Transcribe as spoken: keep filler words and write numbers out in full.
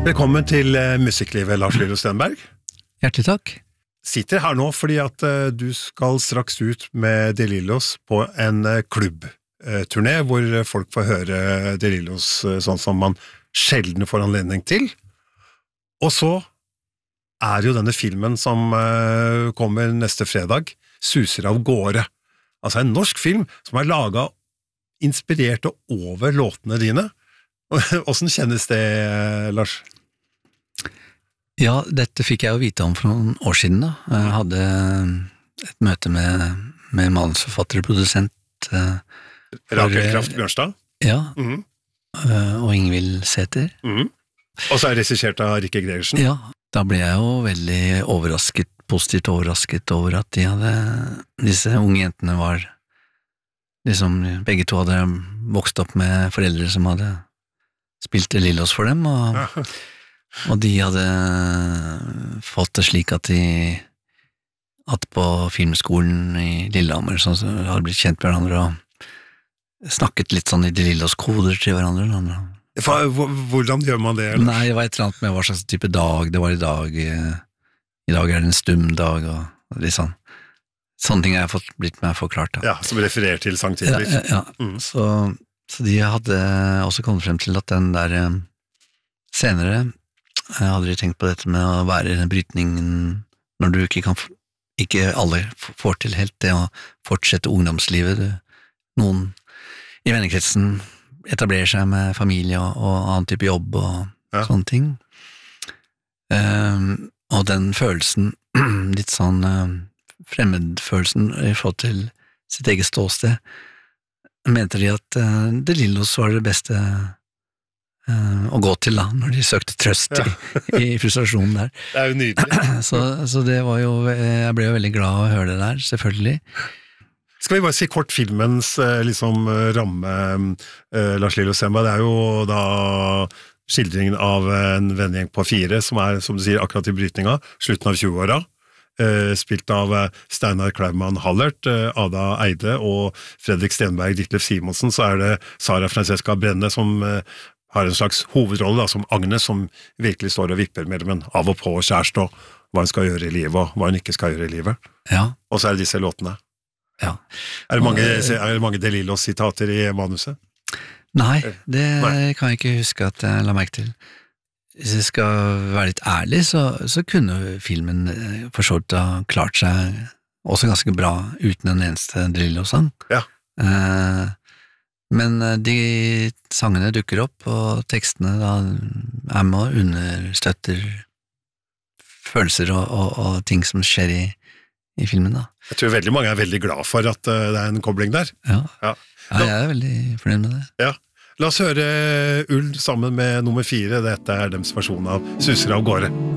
Velkommen til Musikklivet, Lars Lillo Stenberg. Hjertelig takk. Sitter her nå fordi at du skal straks ut med De Lillos på en klubbturné, hvor folk får høre De Lillos sånn som man sjelden får anledning til. Og så er jo denne filmen som kommer neste fredag, Suser av gårde. Altså en norsk film som er laget, inspirert og over låtene dine. Hvordan kjennes det, Lars? Ja, dette fikk jeg jo vite om for noen år siden da. Jeg hadde et møte med, med manusforfatter og produsent. Rakel Kraft Bjørnstad? Ja, mm. og Ingvild Sæther. Mm. Og så er regissert av Rikke Gregersen? Ja, da ble jeg jo veldig overrasket, positivt overrasket over at de hadde, disse unge jentene var, liksom begge to hadde vokst opp med foreldre som hadde spilt De Lillos for dem, og ja. Og de hadde fått det slik at de at på filmskolen i Lillehammer så hadde blitt kjent med hverandre og snakket litt sånn i De Lillos koder til hverandre. Hvordan gjør man det? Eller? Nei, det var et eller annet med hva slags type dag det var i dag. I dag er det en stum dag og litt sånn. Sånne ting har jeg fått blitt meg forklart. Da. Ja, som refererer til sangtitler. Ja, ja. Mm. Så, så de hadde også kommet frem til at den der senere jeg hadde aldri tenkt på dette med å være i den brytningen når du ikke kan, ikke alle får til helt det å fortsette ungdomslivet. Noen i vennekretsen etablerer seg med familie og, og annen type jobb og ja. Sånne ting. Um, og den følelsen, litt sånn uh, fremmedfølelsen i forhold til sitt eget ståsted, mente de at uh, De Lillos var det beste å gå til da, når de søkte trøst ja. i, i frustrasjonen der. Det er jo nydelig. Så, så det var jo, jeg ble jo veldig glad å høre det der, selvfølgelig. Skal vi bare si kort filmens liksom, ramme, uh, Lars Lillo Stenberg, det er jo da skildringen av en vennegjeng på fire, som er, som du sier, akkurat i brytninga, slutten av tjue-åra, uh, spilt av Steinar Klaumann Hallert, uh, Ada Eide og Fredrik Stenberg, Ditlev Simonsen, så er det Sara Francesca Brenne som uh, har en slags hovedrolle da, som Agnes, som virkelig står og vipper mellom en av og på kjæreste og hva hun skal gjøre i livet, og hva hun ikke skal gjøre i livet. Ja. Og så er det disse låtene. Ja. Er det mange, er det mange De Lillos-sitater i manuset? Nei, det Nei. kan jeg ikke huske at jeg la merke til. Hvis jeg skal være litt ærlig, så, så kunne filmen for så vidt ha klart seg også ganske bra uten en eneste De Lillo-sang. Ja. Eh, Men de sangene dukker opp, og tekstene da er med og understøtter følelser og, og, og ting som skjer i, i filmen da. Jeg tror veldig mange er veldig glad for at uh, det er en kobling der. Ja, ja. ja jeg er veldig fornøyd med det. Ja. La oss høre Ull sammen med nummer fire. Dette er deres versjon av Suser av gårde.